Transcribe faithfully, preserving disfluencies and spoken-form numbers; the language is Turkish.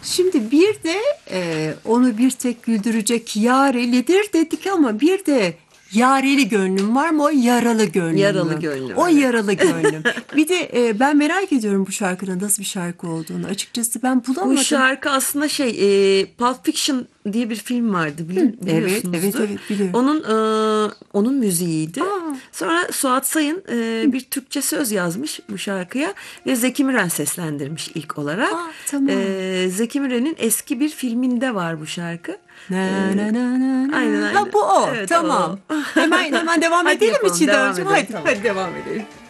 Şimdi bir de e, onu bir tek güldürecek yarelidir dedik ama bir de yareli gönlüm var mı? O yaralı gönlüm Yaralı mü? gönlüm, O evet. yaralı gönlüm. Bir de e, ben merak ediyorum bu şarkının nasıl bir şarkı olduğunu. Açıkçası ben Bu bulamadım. şarkı aslında şey, e, Pulp Fiction diye bir film vardı, Hı, bili- evet, evet, biliyorsunuzdur. evet biliyorum. Onun e, onun müziğiydi. Aa, Sonra Suat Sayın e, bir Türkçe söz yazmış bu şarkıya ve Zeki Müren seslendirmiş ilk olarak. aa, tamam. E, Zeki Müren'in eski bir filminde var bu şarkı. Na, E, na, na, na, aynen na. Ha aynen. bu o. Evet, o. Tamam. Hemen hemen devam Hadi edelim mi yapalım, devam Çiğdemciğim? edelim, Hadi, tamam. hadi devam edelim.